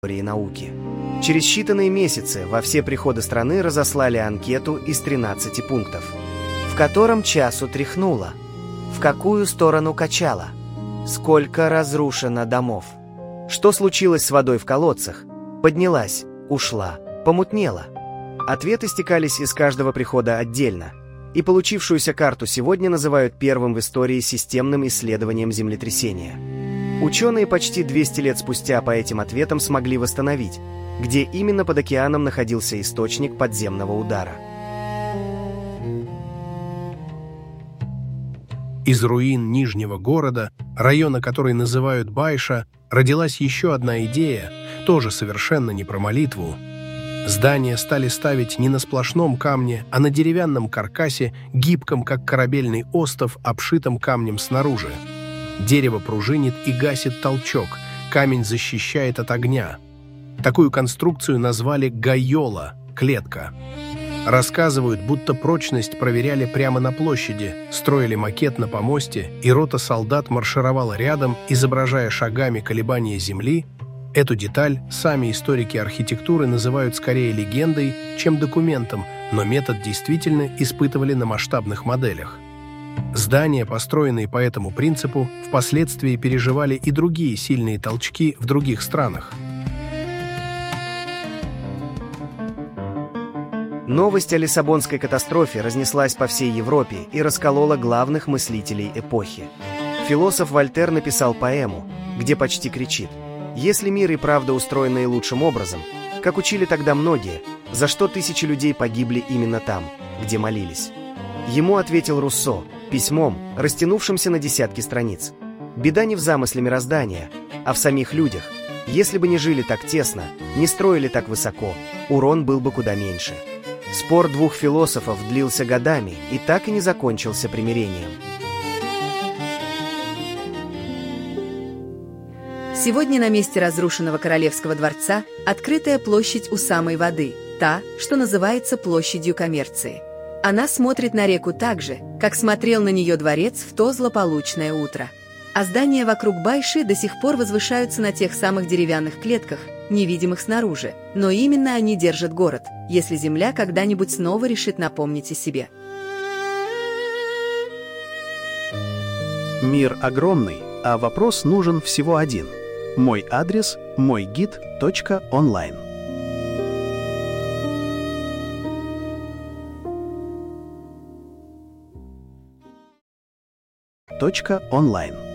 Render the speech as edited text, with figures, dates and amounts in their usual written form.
истории науки. Через считанные месяцы во все приходы страны разослали анкету из 13 пунктов, в котором часу тряхнуло, в какую сторону качало, сколько разрушено домов, что случилось с водой в колодцах, поднялась, ушла, помутнела. Ответы стекались из каждого прихода отдельно, и получившуюся карту сегодня называют первым в истории системным исследованием землетрясения. Ученые почти 200 лет спустя по этим ответам смогли восстановить, где именно под океаном находился источник подземного удара. Из руин Нижнего города, района, который называют Байша, родилась еще одна идея, тоже совершенно не про молитву. Здания стали ставить не на сплошном камне, а на деревянном каркасе, гибком, как корабельный остов, обшитом камнем снаружи. Дерево пружинит и гасит толчок, камень защищает от огня. Такую конструкцию назвали «гайола» — клетка. Рассказывают, будто прочность проверяли прямо на площади, строили макет на помосте, и рота солдат маршировала рядом, изображая шагами колебания земли. Эту деталь сами историки архитектуры называют скорее легендой, чем документом, но метод действительно испытывали на масштабных моделях. Здания, построенные по этому принципу, впоследствии переживали и другие сильные толчки в других странах. Новость о Лиссабонской катастрофе разнеслась по всей Европе и расколола главных мыслителей эпохи. Философ Вольтер написал поэму, где почти кричит: «Если мир и правда устроен наилучшим образом, как учили тогда многие, за что тысячи людей погибли именно там, где молились?» Ему ответил Руссо письмом, растянувшимся на десятки страниц. Беда не в замысле мироздания, а в самих людях. Если бы не жили так тесно, не строили так высоко, урон был бы куда меньше. Спор двух философов длился годами и так и не закончился примирением. Сегодня на месте разрушенного Королевского дворца открытая площадь у самой воды, та, что называется площадью коммерции. Она смотрит на реку так же, как смотрел на нее дворец в то злополучное утро. А здания вокруг Байши до сих пор возвышаются на тех самых деревянных клетках, невидимых снаружи. Но именно они держат город, если земля когда-нибудь снова решит напомнить о себе. Мир огромный, а вопрос нужен всего один. Мой адрес – мойгид.онлайн. .онлайн